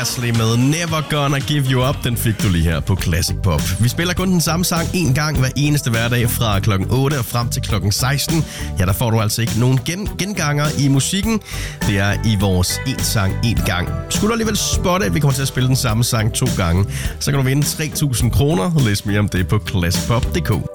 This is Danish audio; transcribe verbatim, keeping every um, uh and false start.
Ashley med Never Gonna Give You Up. Den fik du lige her på Classic Pop. Vi spiller kun den samme sang en gang hver eneste hverdag fra klokken otte og frem til klokken seksten. Ja, der får du altså ikke nogen gen- genganger i musikken. Det er i vores en sang en gang. Skulle du alligevel spotte, at vi kommer til at spille den samme sang to gange, så kan du vinde tre tusind kroner. Læs mere om det på classic pop punktum d k.